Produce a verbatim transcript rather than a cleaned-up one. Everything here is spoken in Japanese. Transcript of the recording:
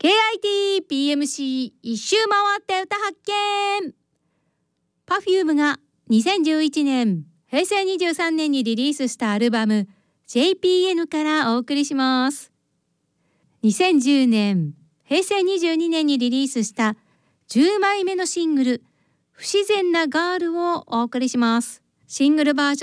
ケーアイティーピーエムシー 一周回って歌発見。 Perfume がにせんじゅういちねんへいせいにじゅうさんねんにリリースしたアルバム ジェイピーエヌ からお送りします。にせんじゅうねんへいせいにじゅうにねんにリリースしたじゅうまいめのシングル不自然なガールをお送りします。シングルバージョン